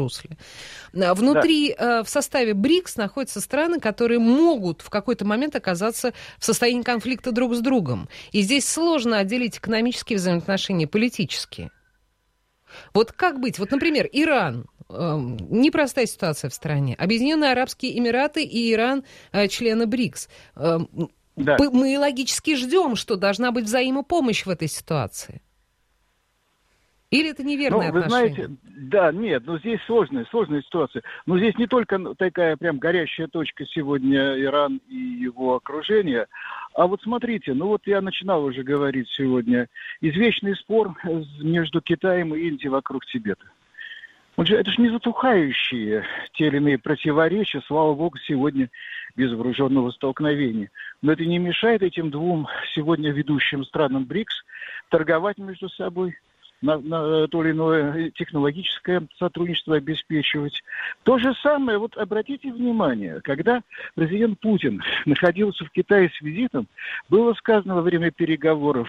русле. Внутри, в составе БРИКС находятся страны, которые могут в какой-то момент оказаться в состоянии конфликта друг с другом. И здесь сложно отделить экономические взаимоотношения и политические. Вот как быть? Вот, например, Иран. Непростая ситуация в стране. Объединенные Арабские Эмираты и Иран члены БРИКС. Да. Мы логически ждем, что должна быть взаимопомощь в этой ситуации. Или это неверное отношение? Вы знаете, да, нет, здесь сложная ситуация. Но здесь не только такая прям горящая точка сегодня Иран и его окружение, а вот смотрите, я начинал уже говорить сегодня, извечный спор между Китаем и Индией вокруг Тибета. Это же не затухающие те или иные противоречия, слава богу, сегодня без вооруженного столкновения. Но это не мешает этим двум сегодня ведущим странам БРИКС торговать между собой, на то или иное технологическое сотрудничество обеспечивать. То же самое, обратите внимание, когда президент Путин находился в Китае с визитом, было сказано во время переговоров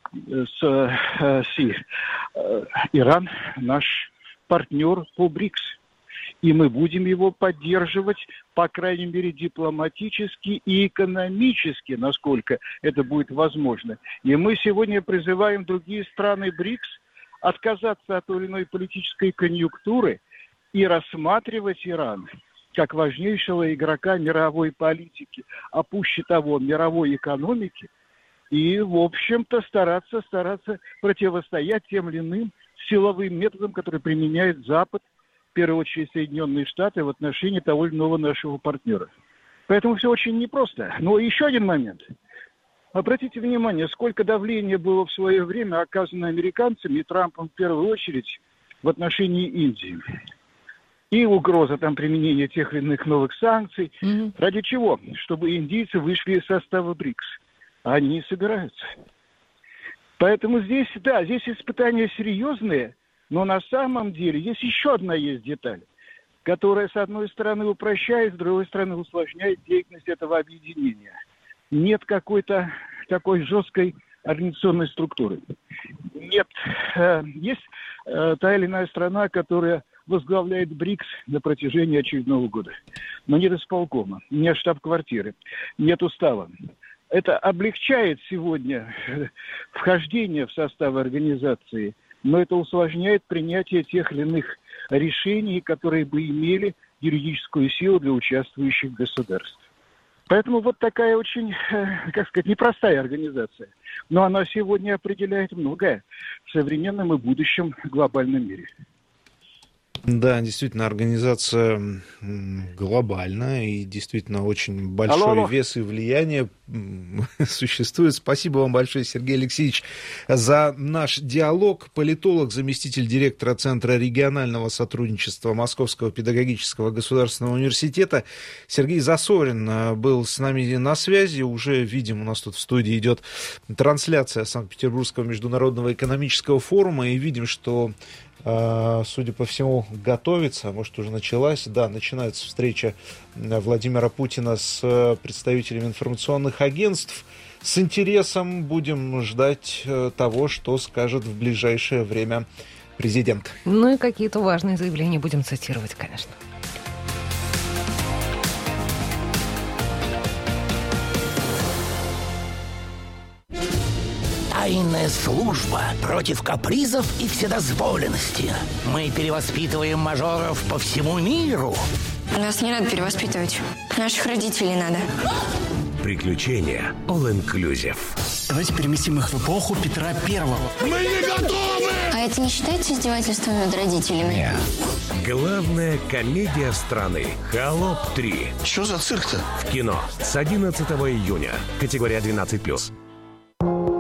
с Си, Иран наш партнер по БРИКС. И мы будем его поддерживать, по крайней мере, дипломатически и экономически, насколько это будет возможно. И мы сегодня призываем другие страны БРИКС отказаться от той или иной политической конъюнктуры и рассматривать Иран как важнейшего игрока мировой политики, а пуще того, мировой экономики, и, в общем-то, стараться противостоять тем или иным силовым методам, которые применяет Запад, в первую очередь Соединенные Штаты, в отношении того или иного нашего партнера. Поэтому все очень непросто. Но еще один момент. Обратите внимание, сколько давления было в свое время оказано американцами и Трампом в первую очередь в отношении Индии. И угроза применения тех или иных новых санкций. Ради чего? Чтобы индийцы вышли из состава БРИКС. А они не собираются. Поэтому здесь испытания серьезные, но на самом деле есть еще одна деталь, которая, с одной стороны, упрощает, с другой стороны, усложняет деятельность этого объединения. Нет какой-то такой жесткой организационной структуры. Нет. Есть та или иная страна, которая возглавляет БРИКС на протяжении очередного года. Но нет исполкома, нет штаб-квартиры, нет устава. Это облегчает сегодня вхождение в состав организации, но это усложняет принятие тех или иных решений, которые бы имели юридическую силу для участвующих государств. Поэтому такая очень, непростая организация. Но она сегодня определяет многое в современном и будущем глобальном мире. Да, действительно, организация глобальная и действительно очень большой вес и влияние существует. Спасибо вам большое, Сергей Алексеевич, за наш диалог. Политолог, заместитель директора Центра регионального сотрудничества Московского педагогического государственного университета Сергей Засорин был с нами на связи. Уже видим, у нас тут в студии идет трансляция Санкт-Петербургского международного экономического форума, и видим, что, судя по всему, готовится, а может, уже началась. Да, начинается встреча Владимира Путина с представителями информационных агентств. С интересом будем ждать того, что скажет в ближайшее время президент. Ну и какие-то важные заявления будем цитировать, конечно. Тайная служба против капризов и вседозволенности. Мы перевоспитываем мажоров по всему миру. Нас не надо перевоспитывать. Наших родителей надо. Приключения All Inclusive. Давайте переместим их в эпоху Петра Первого. Мы не готовы! А это не считается издевательством над родителями? Нет. Главная комедия страны. «Холоп 3». Что за цирк-то? В кино с 11 июня. Категория 12+.